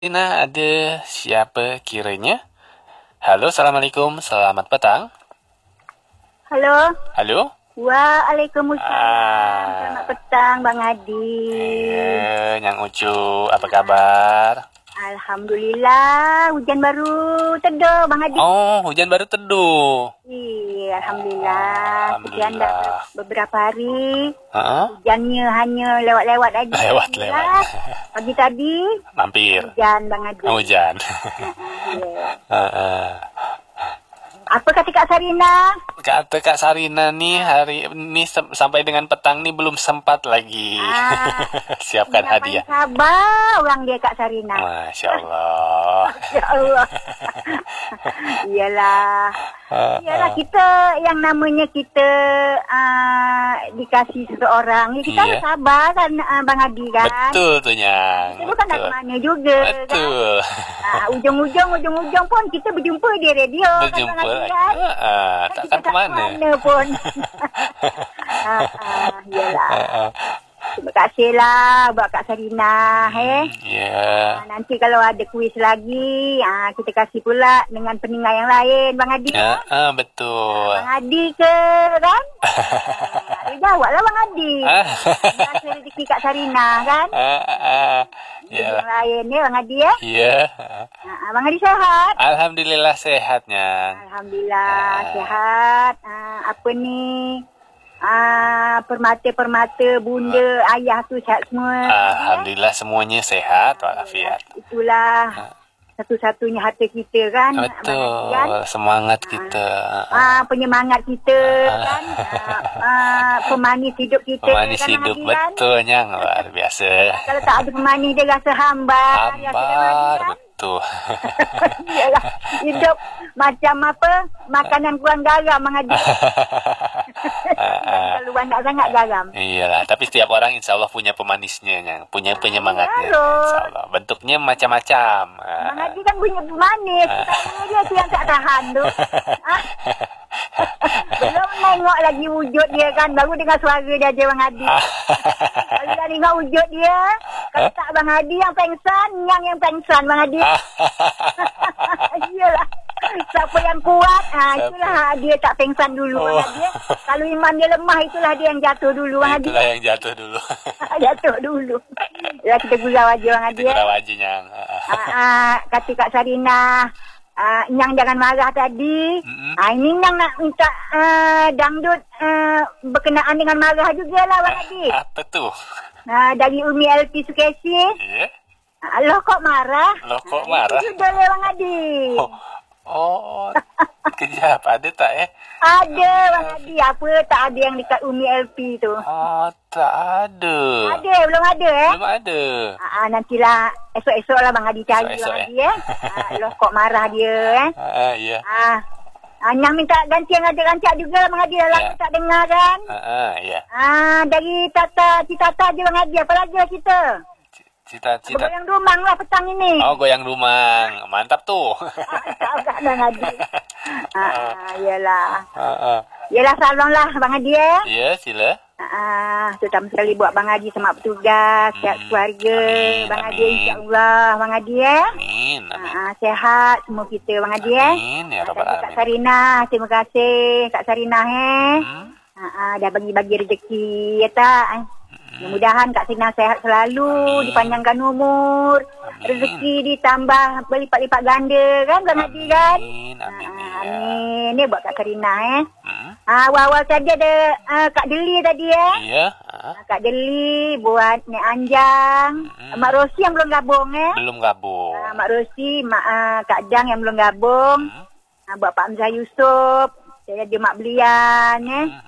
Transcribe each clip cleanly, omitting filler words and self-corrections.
Ina, ada siapa kiranya? Halo, Assalamualaikum. Selamat petang. Halo. Halo? Waalaikumsalam. Selamat petang, Bang Adi. Yang Ucu, apa kabar? Alhamdulillah, hujan baru teduh, Bang Adi. Oh, hujan baru teduh. Iya, Alhamdulillah. Sekian dah beberapa hari. Hujannya hanya lewat-lewat aja. Lewat-lewat. Pagi tadi mampir. Hujan, Bang Adi. Hujan. Apa kata Kak Sarina? Kata Kak Sarina nih, hari ini sampai dengan petang nih belum sempat lagi. Siapkan hadiah. Sabar orang dia Kak Sarina. Masya Allah. Masya Allah. Iyalah kita yang namanya kita dikasih seseorang, kita harus sabar kan, Bang Adi kan. Betul tuh Nyang. Kita bukan nak mana juga. Betul. Kan? Ujung-ujung pun kita berjumpa di radio. Berjumpa kan, takkan kemana pun. Iyalah. Terima kasihlah buat Kak Sarina. Nanti kalau ada kuis lagi, kita kasih pula dengan pendengar yang lain, Bang Adi. Betul. Bang Adi ke kan? Jawablah Bang Adi. Kasih rezeki Kak Sarina kan? Yang lain ya Bang Adi ya? Iya. Bang Adi sehat? Alhamdulillah sehatnya. Alhamdulillah sehat. Apa ni? Permata-permata bunda ayah tu sihat semua. Alhamdulillah semuanya sehat walafiat. Itulah satu-satunya harta kita kan. Betul, kan? Semangat kita. Penyemangat kita kan. Pemanis hidup kita. Pemanis kan, hidup, kan? betul Nyang, luar biasa. Kalau tak ada pemanis dia rasa hambar. Betul. Yalah, hidup macam apa? Makanan kurang garam, Mang Adi. Kalau banyak sangat garam. Iyalah, tapi setiap orang insya Allah punya pemanisnya, Nyang. Punya penyemangatnya. Insya Allah. Bentuknya macam-macam. Mang Adi kan punya pemanis. Dia tu yang tak tahan tu. Belum tengok lagi wujud dia kan. Baru dengar suara dia je Bang Adi. Kalau dah tengok wujud dia, kalau tak Bang Adi yang pengsan, yang pengsan Bang Adi. Iyalah. Siapa yang kuat, itulah dia tak pengsan dulu Bang Adi. Kalau iman dia lemah, itulah dia yang jatuh dulu Bang Adi. Itulah yang jatuh dulu. Jatuh dulu. Ya kita gurau aja Bang Adi. Kita gurau aja Nyang. Kata Kak Sarina, Nyang jangan marah tadi. Ini Nyang nak minta dangdut berkenaan dengan marah jugalah Bang Adi. Apa tu? Dari Umi LP Sukesi. Loh kok marah? Itu sudah Bang Adi. Kejap, ada tak Ada Bang Adi, apa tak ada yang dekat Umi LP tu? Tak ada. Belum ada Belum ada. Nantilah esok-esok lah Bang Adi cari Bang Adi Loh kok marah dia Ya. Nyang minta ganti yang ada rancak juga Bang Adi dalam tak dengar kan? Ya. Dari Citata je Bang Adi, apa lagi kita? Cita-cita. Goyang rumang lah petang ini. Goyang rumang. Mantap tuh. Tak Bang Adi. Yalah. Yalah salam lah Bang Adi Ya, sila. Terutama sekali buat Bang Adi sama petugas, sihat keluarga. Bang Adi insya-Allah Bang Adi Amin. Sehat semua kita Bang Adi Amin ya rabbal alamin. Kak Sarina, terima kasih Kak Sarina dah bagi-bagi rezeki ya tak. Mudah-mudahan Kak Sarina sehat selalu, dipanjangkan umur, rezeki ditambah berlipat-lipat ganda kan Bang Adi kan. Amin. Ni buat Kak Sarina awal-awal saja ada Kak Deli tadi Iya. Kak Deli buat Nek Anjang, Mak Rosi yang belum gabung Belum gabung. Mak Rosi, Kak Jang yang belum gabung. Buat Pak Hamzah Yusof, saya ada Mak Belian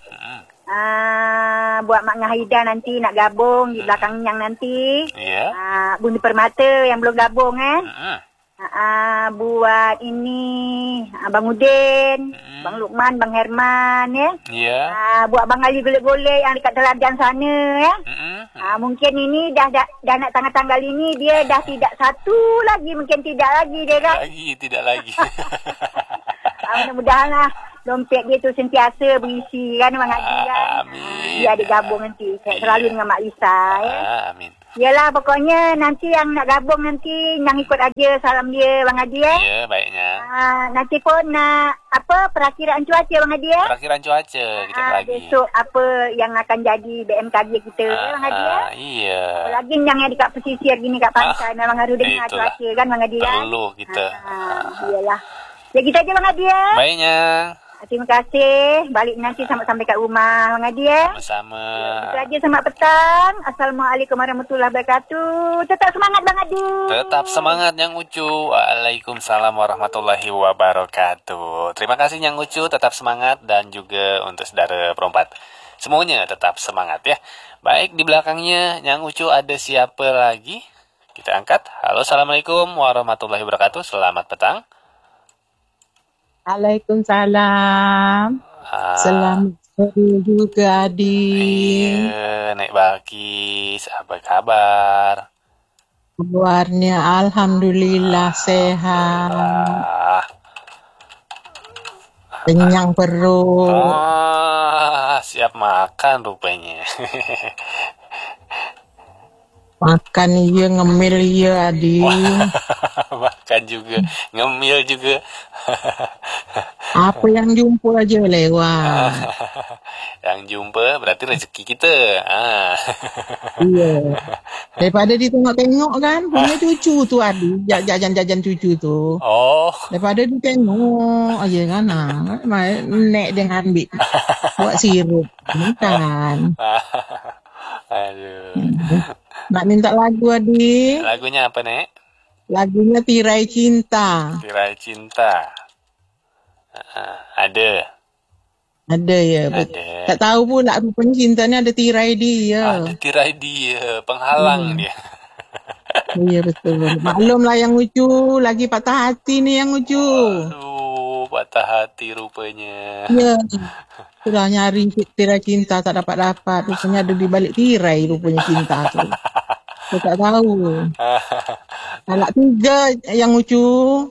buat Mak Ngahida nanti nak gabung di belakang Nyang nanti. Bunda Permata yang belum gabung buat ini Abang Udin, Bang Lukman, Bang Herman buat Bang Ali golek-golek yang dekat Teladan sana mungkin ini dah nak tanggal ini dia dah tidak satu lagi, mungkin tidak lagi dia kan. Tidak lagi. Mudah-mudahan lah dompet dia tu sentiasa berisi kan Bang Haji kan. Amin. Dia ada gabung nanti. Saya selalu dengan Mak Lisa Amin. Yalah, pokoknya nanti yang nak gabung nanti yang ikut aja salam dia Bang Hadi ya. Ya, baiknya. Nanti pun nak perakiraan cuaca Bang Hadi ya. Perakiraan cuaca kejap lagi. Besok apa yang akan jadi BMKG kita Bang Hadi ya. Iya. Lagi yang dekat pesisir gini kat pantai memang harus dengar itulah. cuaca kan Bang Hadi ya. Perlu kita. Iyalah. Ya kita aja Bang Hadi ya. Baiknya. Terima kasih. Balik nanti sampai kat rumah Bang Hadi ya. Sama-sama. Itu aja, selamat petang. Assalamualaikum warahmatullahi wabarakatuh. Tetap semangat Bang Hadi. Tetap semangat Yang Ucu. Waalaikumsalam warahmatullahi wabarakatuh. Terima kasih Yang Ucu, tetap semangat. Dan juga untuk saudara perempat, semuanya tetap semangat ya. Baik, di belakangnya Yang Ucu ada siapa lagi? Kita angkat. Halo, assalamualaikum warahmatullahi wabarakatuh. Selamat petang. Waalaikumsalam. Selamat sore juga, Adi. Iya, Nek Balkis, apa kabar? Kabarnya alhamdulillah sehat. Kenyang perut. Siap makan rupanya. Makan iya, ngemil iya, Adi. Makan juga, ngemil juga. Apa yang jumpa aja lewat. Yang jumpa berarti rezeki kita. Iya. Daripada ditengok-tengok kan, punya cucu tu Adi. Jajan-jajan cucu tu. Oh. Daripada ditengok aja kan. Nek dengan ambil. Buat sirup. Bukan. Aduh. Nak minta lagu, Adi. Lagunya apa, Nek? Lagunya Tirai Cinta. Tirai Cinta. Ada ya. Ada. Tak tahu pula rupanya cinta ni ada tirai dia. Ada tirai dia, penghalang dia. Iya betul. Maklumlah Yang Ucu, lagi patah hati ni Yang Ucu. Aduh, patah hati rupanya. Ya. Sudah nyari tirai cinta tak dapat-dapat. Rupanya ada di balik tirai rupanya cinta tu. Saya tak tahu. Anak 3 Yang Ucu.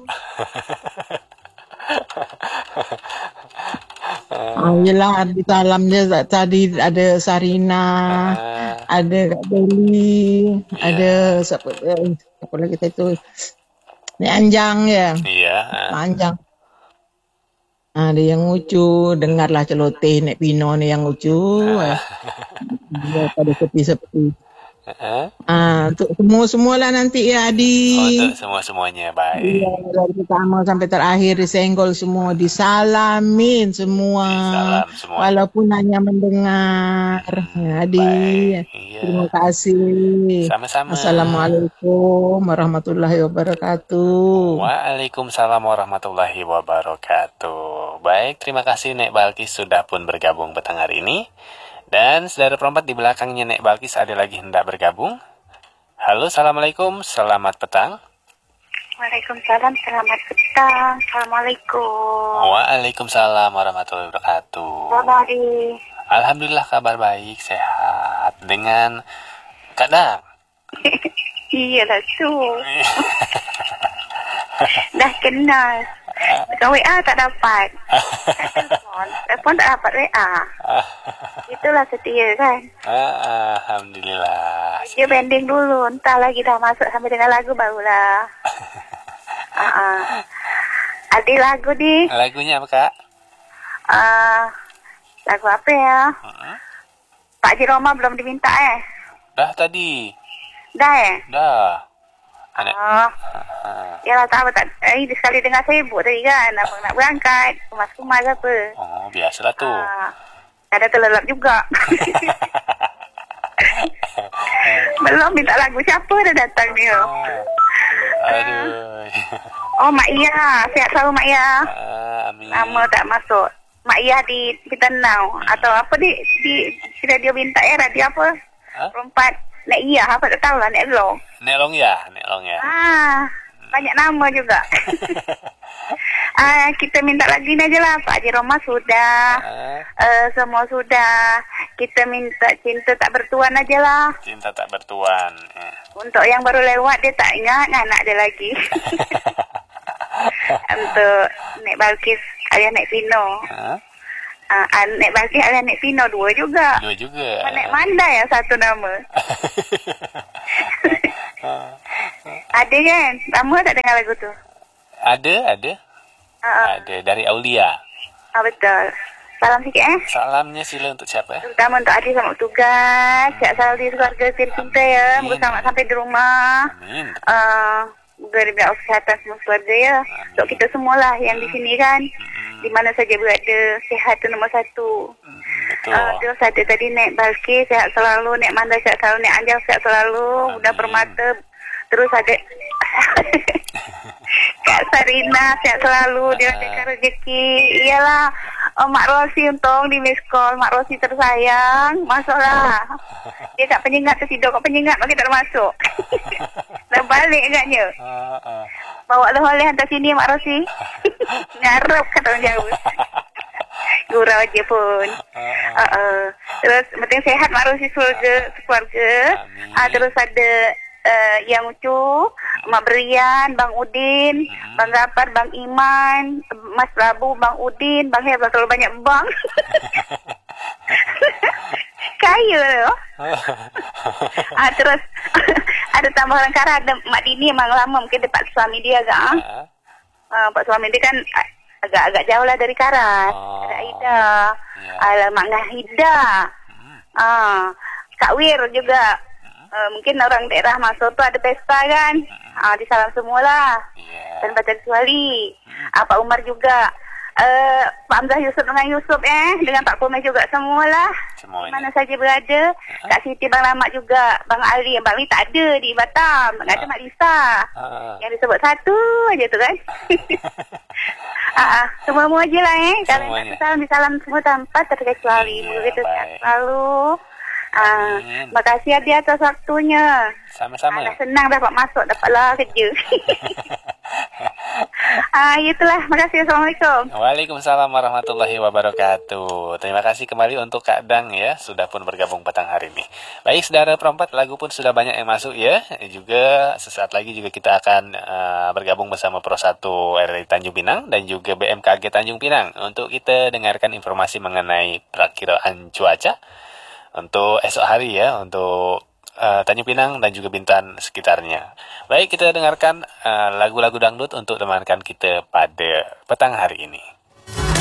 Yelah, di dalam dia tadi ada Sarina, ada Kak Beli, ada siapa lagi tu? Ni Anjang ya. Iya. Anjang. Ada Yang Ucu, dengarlah celoteh Nek Pino ni Yang Ucu. Dia pada sepi-sepi. Untuk semua-semualah nanti ya Adi. Untuk semua-semuanya, baik. Iya, dari pertama sampai terakhir disenggol semua, disalamin semua. Salam semua. Walaupun hanya mendengar. Ya, Adi. Iya. Terima kasih. Sama-sama. Assalamualaikum warahmatullahi wabarakatuh. Waalaikumsalam warahmatullahi wabarakatuh. Baik, terima kasih Nek Balkis sudah pun bergabung petang hari ini. Dan saudara perempat, di belakangnya Nek Balkis ada lagi hendak bergabung. Halo, assalamualaikum, selamat petang. Waalaikumsalam, selamat petang. Assalamualaikum. Waalaikumsalam warahmatullahi wabarakatuh. Kabar Alhamdulillah kabar baik, sehat. Dengan Kak Dang. Iyalah tu. Dah kenal. Dekat WA tak dapat. Telefon tak dapat WA. Itulah setia kan. Alhamdulillah. Dia bending dulu. Entah lagi dah masuk sampai dengan lagu barulah. Ada lagu di. Lagunya apa, Kak? Lagu apa ya? Pak Haji Roma belum diminta Dah tadi. Dah Dah. Yalah tak apa tak. Sekali dengar sibuk tadi kan. Abang nak berangkat. Kemas-kemas apa. Oh, biasalah tu. Kadang terlelap juga. Belum minta lagu. Siapa dah datang ni? Aduh. Oh, Mak Iya. Sihat selalu Mak Iya. Amin. Nama tak masuk. Mak Iya di Tenau. Atau apa di radio minta radio apa? Perempat. Nek Iya. Apa tak tahu lah. Nek Long. Nek Long ya. Banyak nama juga. Kita minta lagi ni aja lah. Pak Haji Roma sudah. Semua sudah. Kita minta cinta tak bertuan aja lah. Cinta tak bertuan. Untuk yang baru lewat dia tak ingat anak dia lagi. Untuk Nek Balkis alias Nek Pino. Nek Balkis alias Nek Pino, 2 juga. 2 juga. Nek Manda ya satu nama. Ada kan? Kamu tak dengar lagu tu? Ada. Ada dari Aulia. Betul. Salam sikit Salamnya sila untuk siapa? Terutama untuk adik sama tugas. Siap selalu di keluarga tercinta ya. Moga selamat sampai di rumah. Amin. Moga diberi kesihatan semua keluarga ya. Untuk kita semualah yang di sini kan. Di mana saja berada, sihat tu nombor 1. Betul. Terus ada tadi Nek Balkis, sihat selalu. Nek Manda, sihat selalu. Nek Anjang, sihat selalu. Mudah Permata. Terus ada Kak Sarina, sihat selalu. Dia ada rezeki. Iyalah. Mak Rosi untung di miss call. Mak Rosi tersayang. Masuklah. Dia kat penyengat tu tidur kat penyengat. Maka tak masuk. Dah balik agaknya. Bawa lah oleh hantar sini Mak Rosi. Ngarep kata orang Jawa. Gurau je pun. Terus penting sehat Mak Rosi keluarga. Terus ada yang Ucu, Mak Berian, Bang Udin, Bang Gapar, Bang Iman, Mas Prabu, Bang Udin, Bang Hebat, terlalu banyak bang. Kaya loh. Terus ada tambahan kara, ada Mak Dini emang lama mungkin dapat suami dia agak. Pak suami dia kan agak jauh lah dari Karat. Ada Aida. Mak Ngahida. Kak Wir juga. Mungkin orang daerah masuk tu ada pesta kan. Disalam semualah. Dan baca kecuali. Pak Umar juga. Pak Hamzah Yusuf dengan Yusuf dengan Pak Kumai juga semualah. Mana saja berada. Kak Siti, Bang Lamat juga. Bang Ali. Bang Ali tak ada di Batam. Tak ada Mak Lisa. Yang disebut satu aja tu kan. Semua-semua je lah Kalau nak salam, disalam semua tanpa terkecuali. Moga kita sihat selalu. Terima kasih Adi atas waktunya. Sama-sama. Senang dapat masuk, dapatlah kerja. Itulah. Terima kasih. Assalamualaikum. Waalaikumsalam warahmatullahi wabarakatuh. Terima kasih kembali untuk Kak Dang ya, sudah pun bergabung petang hari ini. Baik, saudara perempat, lagu pun sudah banyak yang masuk ya. Juga sesaat lagi juga kita akan bergabung bersama Pro 1 RRI Tanjung Pinang dan juga BMKG Tanjung Pinang untuk kita dengarkan informasi mengenai perakiraan cuaca untuk esok hari ya, untuk Tanjung Pinang dan juga Bintan sekitarnya. Baik, kita dengarkan lagu-lagu dangdut untuk temankan kita pada petang hari ini.